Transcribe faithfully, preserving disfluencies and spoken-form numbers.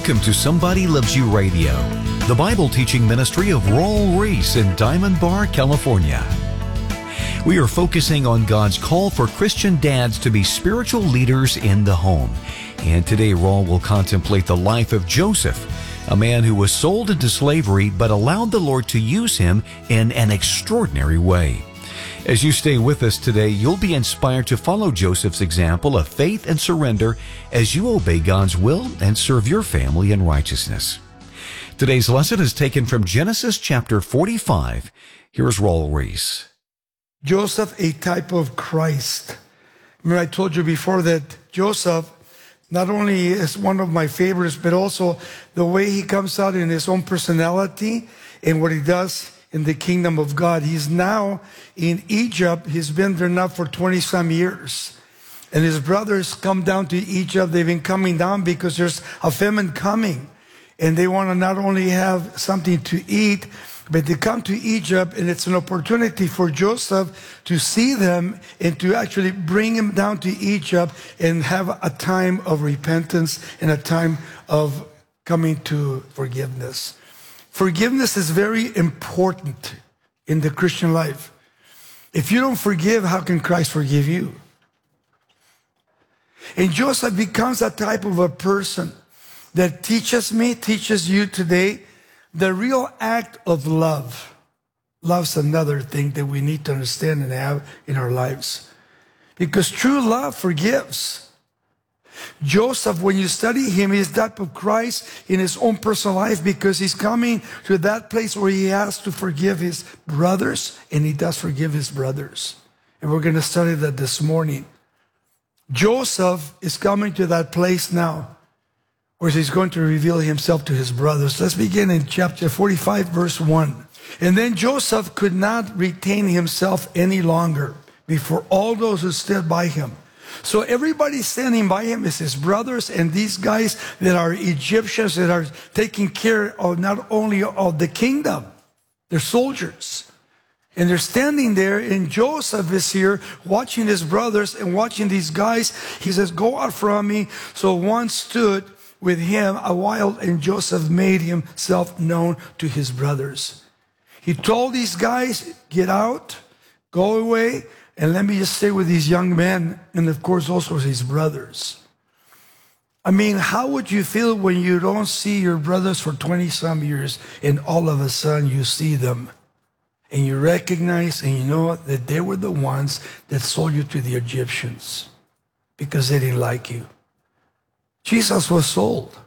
Welcome to Somebody Loves You Radio, the Bible teaching ministry of Raul Ries in Diamond Bar, California. We are focusing on God's call for Christian dads to be spiritual leaders in the home. And today, Raul will contemplate the life of Joseph, a man who was sold into slavery but allowed the Lord to use him in an extraordinary way. As you stay with us today, you'll be inspired to follow Joseph's example of faith and surrender as you obey God's will and serve your family in righteousness. Today's lesson is taken from Genesis chapter forty-five. Here's Raul Ries. Joseph, a type of Christ. Remember, I told you before that Joseph not only is one of my favorites, but also the way he comes out in his own personality and what he does in the kingdom of God. He's now in Egypt. He's been there now for twenty some years. And his brothers come down to Egypt. They've been coming down because there's a famine coming. And they want to not only have something to eat, but they come to Egypt, and it's an opportunity for Joseph to see them and to actually bring him down to Egypt and have a time of repentance and a time of coming to forgiveness. Forgiveness is very important in the Christian life. If you don't forgive, how can Christ forgive you? And Joseph becomes a type of a person that teaches me, teaches you today, the real act of love. Love's another thing that we need to understand and have in our lives. Because true love forgives. Joseph, when you study him, is that of Christ in his own personal life, because he's coming to that place where he has to forgive his brothers, and he does forgive his brothers. And we're going to study that this morning. Joseph is coming to that place now where he's going to reveal himself to his brothers. Let's begin in chapter forty-five, verse one. And then Joseph could not retain himself any longer before all those who stood by him. So everybody standing by him is his brothers and these guys that are Egyptians that are taking care of not only of the kingdom, they're soldiers. And they're standing there, and Joseph is here watching his brothers and watching these guys. He says, "Go out from me." So one stood with him a while, and Joseph made himself known to his brothers. He told these guys, "Get out, go away, and let me just stay with these young men," and of course also his brothers. I mean, how would you feel when you don't see your brothers for twenty some years and all of a sudden you see them and you recognize and you know that they were the ones that sold you to the Egyptians because they didn't like you? Jesus was sold.